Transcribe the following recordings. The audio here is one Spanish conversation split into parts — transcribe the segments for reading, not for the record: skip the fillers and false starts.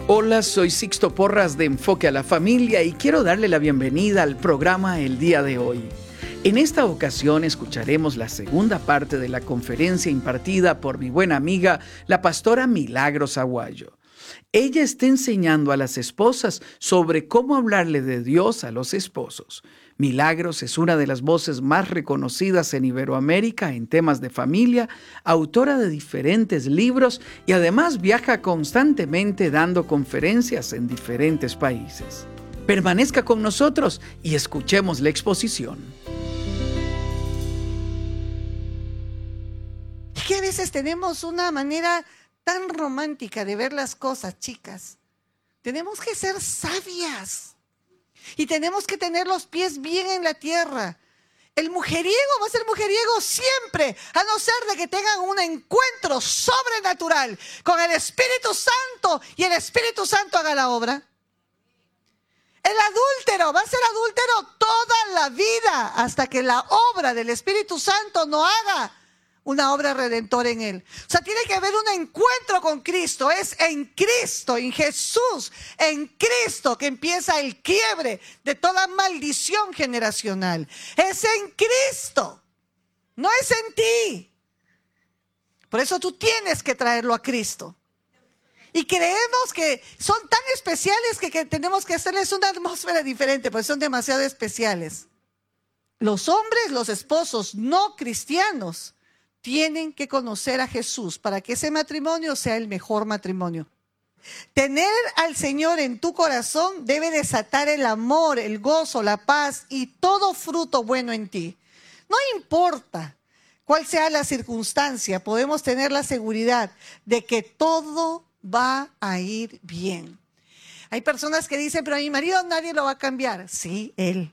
Hola, soy Sixto Porras de Enfoque a la Familia y quiero darle la bienvenida al programa el día de hoy. En esta ocasión escucharemos la segunda parte de la conferencia impartida por mi buena amiga, la pastora Milagros Aguayo. Ella está enseñando a las esposas sobre cómo hablarle de Dios a los esposos. Milagros es una de las voces más reconocidas en Iberoamérica en temas de familia, autora de diferentes libros y además viaja constantemente dando conferencias en diferentes países. Permanezca con nosotros y escuchemos la exposición. Que a veces tenemos una manera tan romántica de ver las cosas, chicas. Tenemos que ser sabias y tenemos que tener los pies bien en la tierra. El mujeriego va a ser mujeriego siempre, a no ser de que tengan un encuentro sobrenatural con el Espíritu Santo y el Espíritu Santo haga la obra. El adúltero va a ser adúltero toda la vida hasta que la obra del Espíritu Santo no haga una obra redentora en él. O sea, tiene que haber un encuentro con Cristo. Es en Cristo, en Jesús, en Cristo que empieza el quiebre de toda maldición generacional. Es en Cristo, no es en ti. Por eso tú tienes que traerlo a Cristo. Y creemos que son tan especiales que tenemos que hacerles una atmósfera diferente, porque son demasiado especiales. Los hombres, los esposos no cristianos, tienen que conocer a Jesús para que ese matrimonio sea el mejor matrimonio. Tener al Señor en tu corazón debe desatar el amor, el gozo, la paz y todo fruto bueno en ti. No importa cuál sea la circunstancia, podemos tener la seguridad de que todo va a ir bien. Hay personas que dicen, pero a mi marido nadie lo va a cambiar. Sí, Él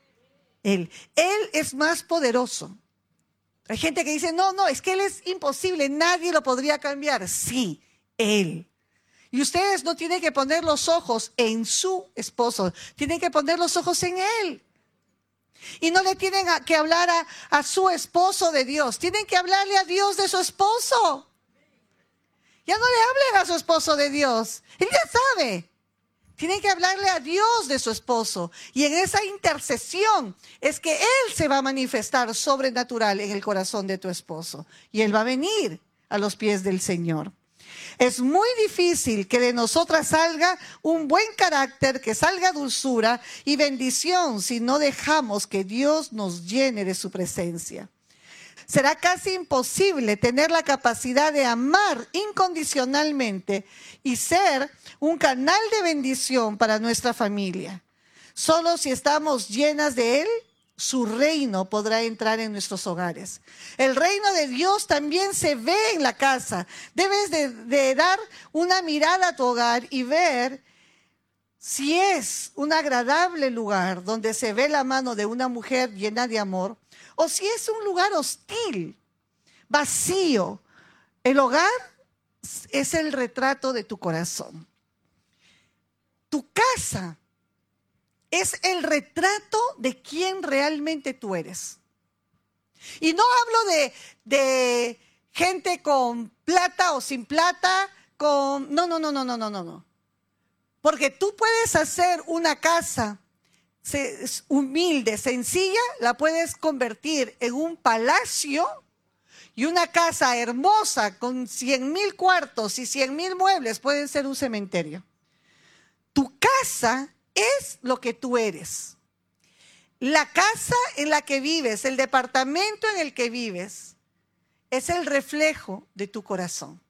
es más poderoso. Hay gente que dice, no, es que Él es imposible, nadie lo podría cambiar. Sí, Él. Y ustedes no tienen que poner los ojos en su esposo, tienen que poner los ojos en Él. Y no le tienen que hablar a su esposo de Dios, tienen que hablarle a Dios de su esposo. Ya no le hablen a su esposo de Dios, Él ya sabe. Tienen que hablarle a Dios de su esposo. Y en esa intercesión es que Él se va a manifestar sobrenatural en el corazón de tu esposo. Y Él va a venir a los pies del Señor. Es muy difícil que de nosotras salga un buen carácter, que salga dulzura y bendición si no dejamos que Dios nos llene de su presencia. Será casi imposible tener la capacidad de amar incondicionalmente y ser un canal de bendición para nuestra familia. Solo si estamos llenas de Él, su reino podrá entrar en nuestros hogares. El reino de Dios también se ve en la casa. Debes de dar una mirada a tu hogar y ver si es un agradable lugar donde se ve la mano de una mujer llena de amor, o si es un lugar hostil, vacío. El hogar es el retrato de tu corazón. Tu casa es el retrato de quién realmente tú eres. Y no hablo de gente con plata o sin plata, no. Porque tú puedes hacer una casa humilde, sencilla, la puedes convertir en un palacio, y una casa hermosa con 100,000 cuartos y 100,000 muebles pueden ser un cementerio. Tu casa es lo que tú eres. La casa en la que vives, el departamento en el que vives, es el reflejo de tu corazón.